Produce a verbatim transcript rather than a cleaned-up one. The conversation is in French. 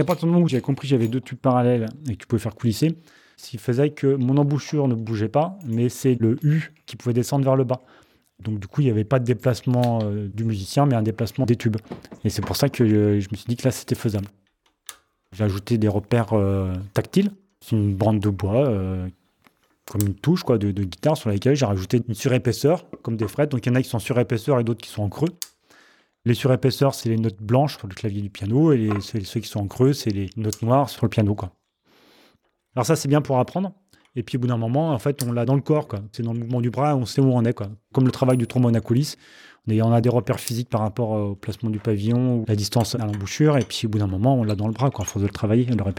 Et à partir du moment où j'avais compris que j'avais deux tubes parallèles et que je pouvais faire coulisser, ce qui faisait que mon embouchure ne bougeait pas, mais c'est le U qui pouvait descendre vers le bas. Donc du coup, il n'y avait pas de déplacement euh, du musicien, mais un déplacement des tubes. Et c'est pour ça que euh, je me suis dit que là, c'était faisable. J'ai ajouté des repères euh, tactiles. C'est une bande de bois, euh, comme une touche quoi, de, de guitare sur laquelle j'ai rajouté une surépaisseur, comme des frettes. Donc il y en a qui sont en surépaisseur et d'autres qui sont en creux. Les surépaisseurs, c'est les notes blanches sur le clavier du piano, et les, ceux, ceux qui sont en creux, c'est les notes noires sur le piano, quoi. Alors ça, c'est bien pour apprendre. Et puis au bout d'un moment, en fait, on l'a dans le corps, quoi. C'est dans le mouvement du bras, on sait où on est, quoi. Comme le travail du trombone à coulisses, on, est, on a des repères physiques par rapport au placement du pavillon, ou la distance à l'embouchure, et puis au bout d'un moment, on l'a dans le bras, quoi, à force de le travailler, de le répéter.